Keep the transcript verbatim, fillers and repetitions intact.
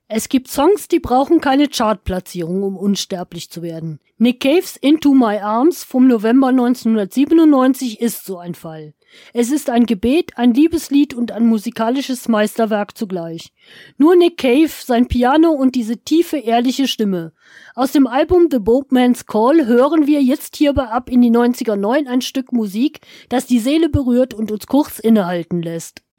Es gibt Songs, die brauchen keine Chartplatzierung, um unsterblich zu werden. Nick Caves Into My Arms vom November neunzehnhundertsiebenundneunzig ist so ein Fall. Es ist ein Gebet, ein Liebeslied und ein musikalisches Meisterwerk zugleich. Nur Nick Cave, sein Piano und diese tiefe, ehrliche Stimme. Aus dem Album The Boatman's Call hören wir jetzt hierbei ab in die neunziger neun ein Stück Musik, das die Seele berührt und uns kurz innehalten lässt.